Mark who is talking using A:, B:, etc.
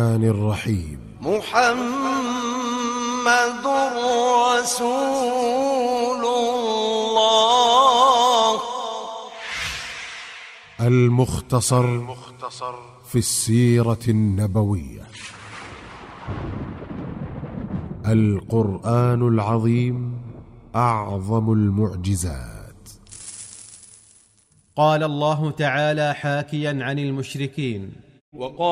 A: الرحمن الرحيم.
B: محمد رسول الله.
A: المختصر في السيرة النبوية. القرآن العظيم أعظم المعجزات.
C: قال الله تعالى حاكيا عن المشركين: